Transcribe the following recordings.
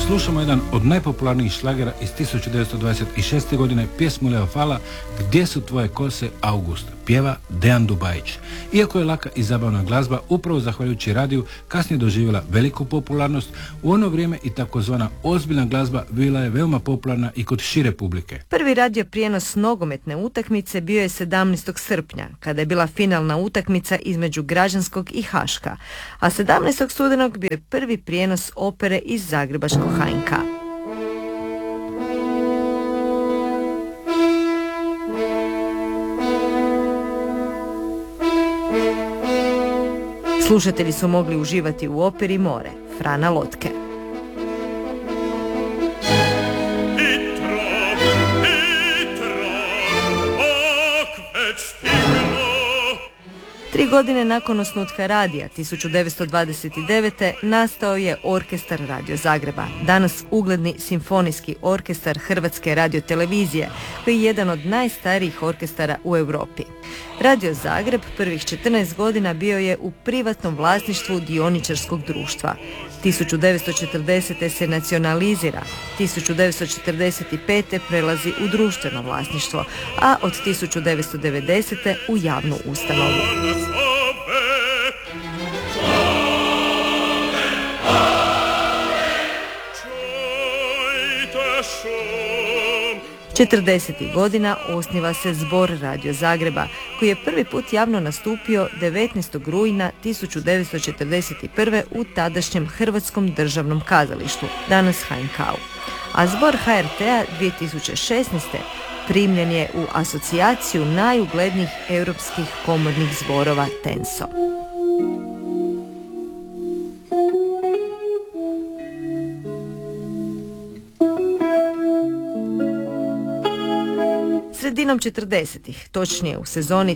slušamo jedan od najpopularnijih šlagera iz 1926. godine, pjesmu Leo Fala Gdje su tvoje kose, August, pjeva Dejan Dubajić. Iako je laka i zabavna glazba, upravo zahvaljujući radiju kasnije doživjela veliku popularnost, u ono vrijeme i takozvana ozbiljna glazba bila je veoma popularna i kod šire publike. Prvi radio prijenos nogometne utakmice bio je 17. srpnja, kada je bila finalna utakmica između Građanskog i Haška, a 17. studenog bio je prvi prijenos opere iz zagrebačkog HNK. Slušatelji su mogli uživati u operi More, Frana Lotke. Tri godine nakon osnutka radija, 1929. nastao je Orkestar Radio Zagreba, danas ugledni simfonijski orkestar Hrvatske radiotelevizije, koji je jedan od najstarijih orkestara u Europi. Radio Zagreb prvih 14 godina bio je u privatnom vlasništvu dioničarskog društva. 1940. se nacionalizira, 1945. prelazi u društveno vlasništvo, a od 1990. u javnu ustanovu. 40. godina osniva se Zbor Radio Zagreba, koji je prvi put javno nastupio 19. rujna 1941. u tadašnjem Hrvatskom državnom kazalištu, danas HNK-u. A Zbor HRT-a 2016. primljen je u asocijaciju najuglednijih europskih komornih zborova TENSO. Sredinom 40-ih, točnije u sezoni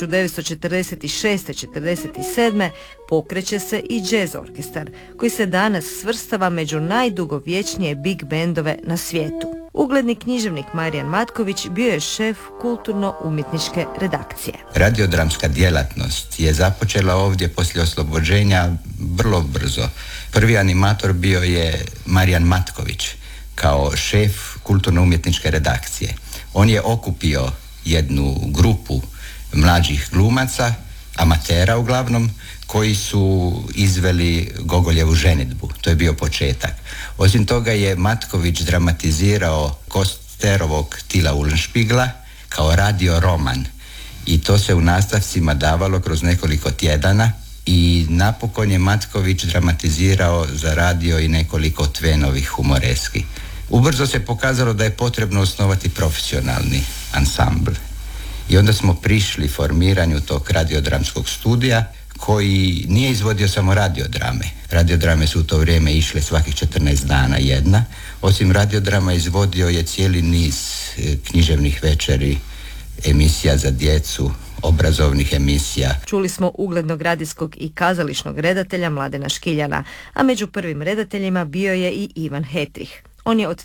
1946-47, pokreće se i jazz orkestar, koji se danas svrstava među najdugovječnije big bendove na svijetu. Ugledni književnik Marijan Matković bio je šef kulturno-umjetničke redakcije. Radiodramska djelatnost je započela ovdje poslije oslobođenja vrlo brzo. Prvi animator bio je Marijan Matković kao šef kulturno-umjetničke redakcije. On je okupio jednu grupu mlađih glumaca, amatera uglavnom, koji su izveli Gogoljevu ženidbu. To je bio početak. Osim toga je Matković dramatizirao Kosterovog Tila Ullenšpigla kao radio roman. I to se u nastavcima davalo kroz nekoliko tjedana. I napokon je Matković dramatizirao za radio i nekoliko Tvenovih humoreski. Ubrzo se pokazalo da je potrebno osnovati profesionalni ansambl. I onda smo prišli formiranju tog radiodramskog studija koji nije izvodio samo radiodrame. Radiodrame su u to vrijeme išle svakih 14 dana jedna. Osim radiodrama izvodio je cijeli niz književnih večeri, emisija za djecu, obrazovnih emisija. Čuli smo uglednog radijskog i kazališnog redatelja Mladena Škiljana, a među prvim redateljima bio je i Ivan Hetrih. On je od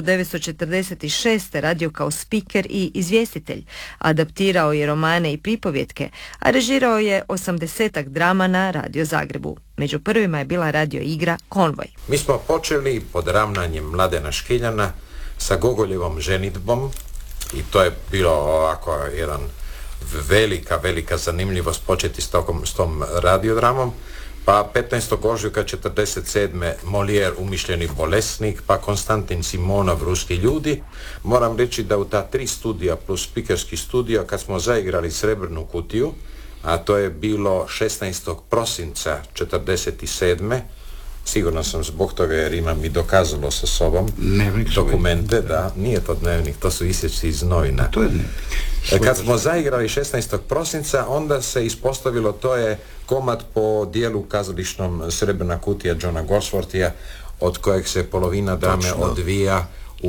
1946. radio kao spiker i izvjestitelj, adaptirao je romane i pripovjetke, a režirao je 80-ak drama na Radio Zagrebu. Među prvima je bila radio igra Konvoj. Mi smo počeli pod ravnanjem Mladena Škiljana sa Gogoljevom ženidbom i to je bilo ovako jedan velika zanimljivost početi s tom radiodramom. Pa 15. ožujka 1947. Molière Umišljeni bolesnik, pa Konstantin Simonov Ruski ljudi. Moram reći da u ta 3 studija plus spikerski studio, kad smo zaigrali Srebrnu kutiju, a to je bilo 16. prosinca 1947. Sigurno sam zbog toga jer imam i dokazalo sa sobom dokumente, da, nije to dnevnik, to su isječci iz novina. To je kad smo zaigrali 16. prosinca, onda se ispostavilo to je komad po dijelu kazališnom Srebrna kutija Johna Goldsworthija, od kojeg se polovina drame odvija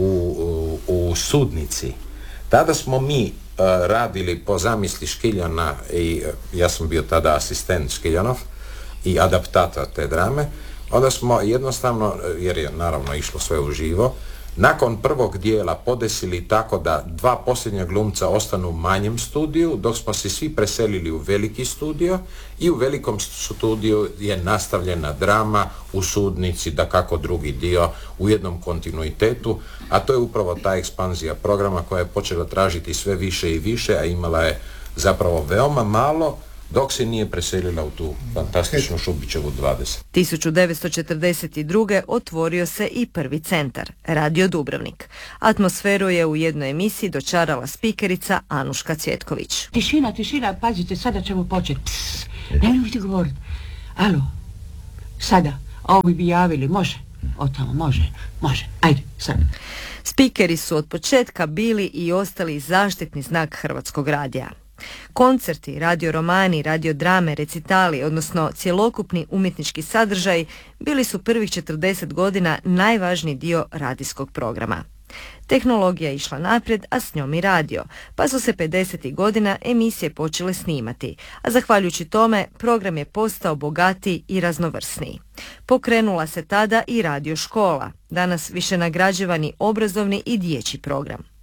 u sudnici. Tada smo mi radili po zamisli Škiljana i ja sam bio tada asistent Škiljanov i adaptator te drame. Onda smo jednostavno, jer je naravno išlo sve uživo, nakon prvog dijela podesili tako da dva posljednja glumca ostanu u manjem studiju, dok smo se svi preselili u veliki studio i u velikom studiju je nastavljena drama u Sudnici, dakako drugi dio u jednom kontinuitetu, a to je upravo ta ekspanzija programa koja je počela tražiti sve više i više, a imala je zapravo veoma malo, dok se nije preselila u tu fantastičnu Šubićevu 20. 1942. otvorio se i prvi centar, Radio Dubrovnik. Atmosferu je u jednoj emisiji dočarala spikerica Anuška Cvjetković. Tišina, pazite, sada ćemo početi. Nemojte govoriti. Alo, sada, ovi bi javili, može? Otamo, može, ajde, sad. Spikeri su od početka bili i ostali zaštitni znak Hrvatskog radija. Koncerti, radioromani, radiodrame, recitali, odnosno cjelokupni umjetnički sadržaj bili su prvih 40 godina najvažniji dio radijskog programa. Tehnologija je išla naprijed, a s njom i radio, pa su se 50. godina emisije počele snimati, a zahvaljujući tome program je postao bogatiji i raznovrsniji. Pokrenula se tada i radio škola, danas više nagrađivani obrazovni i dječji program.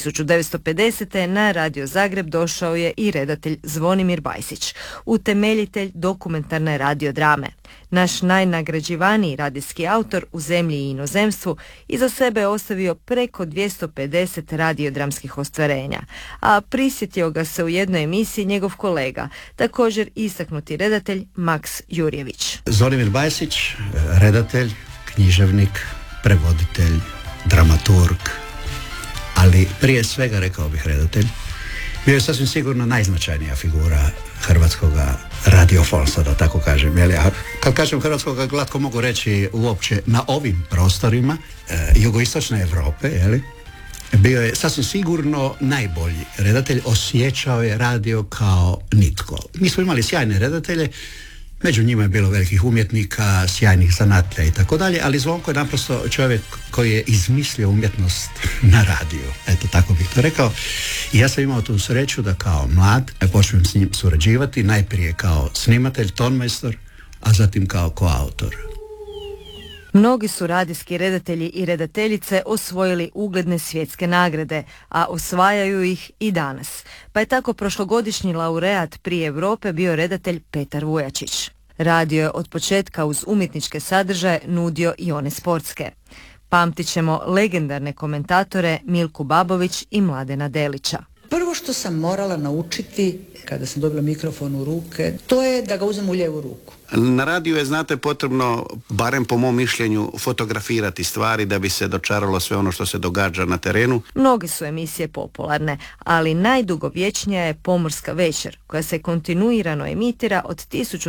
1950. na Radio Zagreb došao je i redatelj Zvonimir Bajsić, utemeljitelj dokumentarne radiodrame. Naš najnagrađivaniji radijski autor u zemlji i inozemstvu iza sebe je ostavio preko 250 radiodramskih ostvarenja, a prisjetio ga se u jednoj emisiji njegov kolega, također istaknuti redatelj Maks Jurjević. Zvonimir Bajsić, redatelj, književnik, prevoditelj, dramaturg, ali prije svega, rekao bih, redatelj. Bio je sasvim sigurno najznačajnija figura hrvatskog radiofonstva, da tako kažem. A kad kažem hrvatskog, glatko mogu reći uopće na ovim prostorima jugoistočne Europe, bio je sasvim sigurno najbolji redatelj, osjećao je radio kao nitko. Mi smo imali sjajne redatelje, među njima je bilo velikih umjetnika, sjajnih zanatlja i tako dalje, ali Zvonko je naprosto čovjek koji je izmislio umjetnost na radiju. Eto, tako bih to rekao. I ja sam imao tu sreću da kao mlad počnem s njim surađivati, najprije kao snimatelj, tonmajstor, a zatim kao koautor. Mnogi su radijski redatelji i redateljice osvojili ugledne svjetske nagrade, a osvajaju ih i danas. Pa je tako prošlogodišnji laureat prije Europe bio redatelj Petar Vujačić. Radio je od početka uz umjetničke sadržaje nudio i one sportske. Pamtit ćemo legendarne komentatore Milku Babović i Mladena Delića. Prvo što sam morala naučiti kada sam dobila mikrofon u ruke, to je da ga uzmem u lijevu ruku. Na radiju je, znate, potrebno, barem po mom mišljenju, fotografirati stvari da bi se dočaralo sve ono što se događa na terenu. Mnoge su emisije popularne, ali najdugovječnija je Pomorska večer, koja se kontinuirano emitira od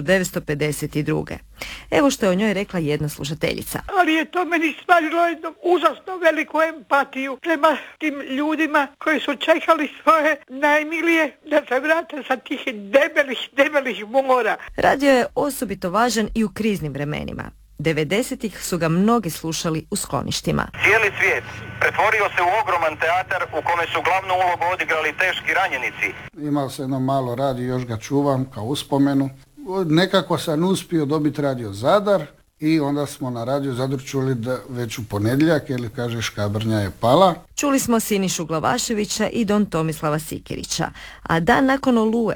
1952. Evo što je o njoj rekla jedna slušateljica. Ali je to meni stvarilo jednu užasno veliku empatiju prema tim ljudima koji su čekali svoje najmilije da se vrate sa tih debelih mora. Radio je osobito važan i u kriznim vremenima. 90-ih su ga mnogi slušali u skloništima. Cijeli svijet pretvorio se u ogroman teatar u kome su glavnu ulogu odigrali teški ranjenici. Imao sam jedno malo radio, još ga čuvam kao uspomenu. Nekako sam uspio dobiti Radio Zadar i onda smo na Radio Zadar čuli da već u ponedjeljak, ili kaže Škabrnja je pala. Čuli smo Sinišu Glavaševića i Don Tomislava Sikirića, a dan nakon Oluje,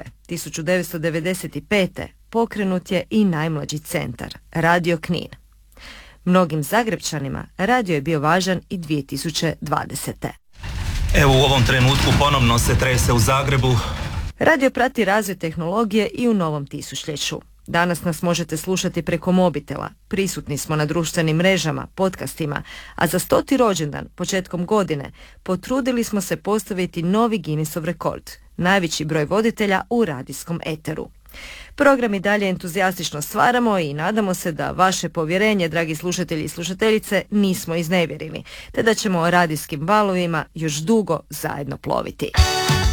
1995. pokrenut je i najmlađi centar, Radio Knin. Mnogim Zagrebčanima radio je bio važan i 2020. Evo, u ovom trenutku ponovno se trese u Zagrebu. Radio prati razvoj tehnologije i u novom tisućljeću. Danas nas možete slušati preko mobitela, prisutni smo na društvenim mrežama, podcastima, a za 100. rođendan, početkom godine, potrudili smo se postaviti novi Guinnessov rekord, najveći broj voditelja u radijskom eteru. Program i dalje entuzijastično stvaramo i nadamo se da vaše povjerenje, dragi slušatelji i slušateljice, nismo iznevjerili, te da ćemo radijskim valovima još dugo zajedno ploviti.